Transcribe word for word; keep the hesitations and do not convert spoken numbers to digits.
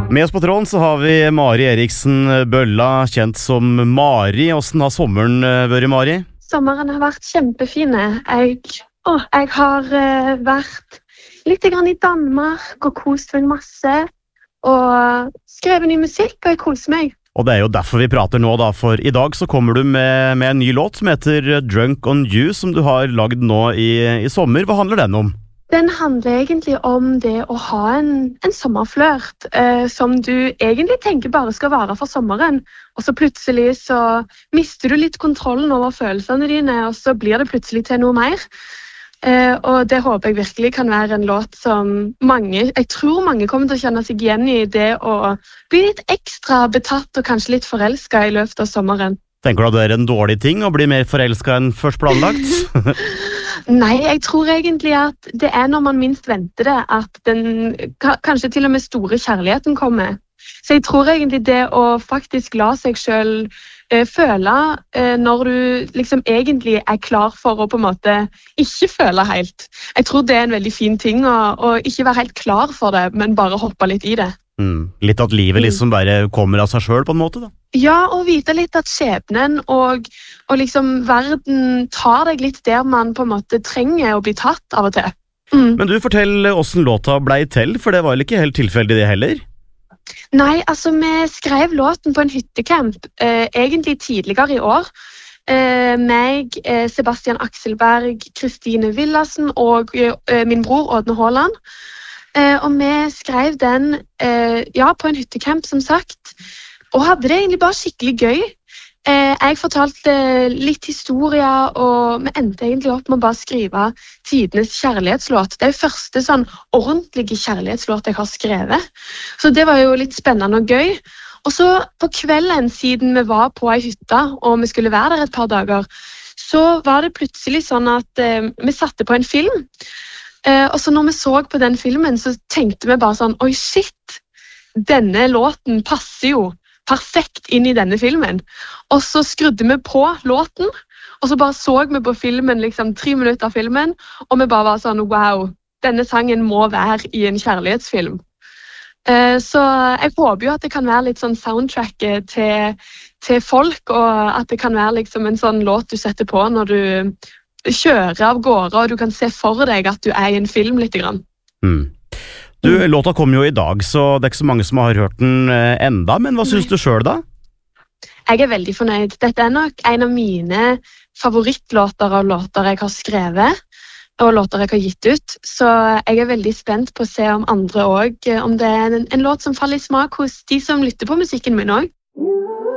Med oss på tråden så har vi Mari Eriksen Bølla, kjent som Mari. Hvordan har sommeren vært, Mari? Sommeren har vært kjempefine. Jeg, å, jeg har uh, vært litt grann i Danmark og kost meg masse. Og skrevet ny musikk, og jeg koser meg. Og det er jo derfor vi prater nå da, for i dag så kommer du med, med en ny låt som heter Drunk on You, som du har lagd nå i, i sommer. Hva handler den om? Den handler egentlig om det å ha en, en sommerflørt eh, som du egentlig tenker bare skal vare for sommeren, og så plutselig så mister du litt kontrollen over følelsene dine, og så blir det plutselig til noe mer. Eh, og det håper jeg virkelig kan være en låt som mange, jeg tror mange kommer til å kjenne seg igjen i det å bli litt ekstra betatt og kanskje litt forelsket i løpet av sommeren. Tenker du at det er en dårlig ting å bli mer forelsket enn først planlagt? Nei, jeg tror egentlig at det er når man minst venter det, at den kanskje til og med store kjærligheten kommer. Så jeg tror egentlig det å faktisk la seg selv eh, føle eh, når du liksom egentlig er klar for å på en måte ikke føle helt. Jeg tror det er en veldig fin ting å, å ikke være helt klar for det, men bare hoppe litt i det. Mm. Litt at livet liksom bare kommer av seg selv på en måte da? Ja, og vite litt at skjebnen og, og liksom verden tar deg litt der man på en måte trenger å bli tatt av og til. Mm. Men du, fortell hvordan låta ble til, for det var vel ikke helt tilfeldig det heller? Nei, altså vi skrev låten på en hyttecamp, eh, egentlig tidligere i år. Eh, meg, eh, Sebastian Akselberg, Kristine Villassen og eh, min bror Ådne Håland. Eh, og vi skrev den eh, ja, på en hyttecamp, som sagt. Og hadde det egentlig bare skikkelig gøy. Eh, jeg fortalte litt historie, og vi endte egentlig opp med å bare skrive tidenes kjærlighetslåt. Det er jo første sånn ordentlige kjærlighetslåt jeg har skrevet. Så det var jo litt spennende og gøy. Og så på kvelden, siden vi var på ei hytte, og vi skulle være der et par dager, så var det plutselig sånn at eh, vi satte på en film. Eh, og så når vi så på den filmen, så tenkte vi bare sånn, oi shit, denne låten passer jo perfekt inn i denne filmen. Og så skrudde vi på låten, og så bare så vi på filmen, liksom tre minutter av filmen, og vi bare var sånn, wow, denne sangen må være i en kjærlighetsfilm. Eh, så jeg håper jo at det kan være litt sånn soundtrack til, til folk, og at det kan være liksom en sånn låt du setter på når du kjører av gårde, og du kan se for deg at du er i en film litt grann. Mm. Du, låta kom jo i dag, så det er ikke så mange som har hørt den enda, men hva synes du selv da? Jeg er veldig fornøyd. Dette er nok en av mine favorittlåter av låter jeg har skrevet, og låter jeg har gitt ut, så jeg er veldig spent på å se om andre også, om det er en, en låt som faller i smak hos de som lytter på musikken min også.